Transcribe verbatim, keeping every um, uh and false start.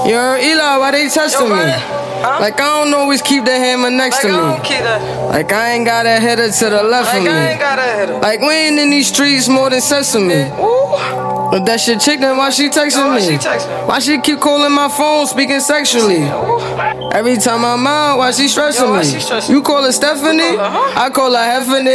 Yo, Eli, why they testing Yo, me? Huh? Like I don't always keep the hammer next like to I me. don't keep that. Like I ain't got a header to the left Like of me. I ain't got a header. Like we ain't in these streets more than sesame. Ooh. But that shit chick, then why she texting Why me? she text me? Why she keep calling my phone, speaking sexually? Ooh. Every time I'm out, why she stressing Yo, why me? she stressing You call her Stephanie? You call her, huh? I call her Heffany.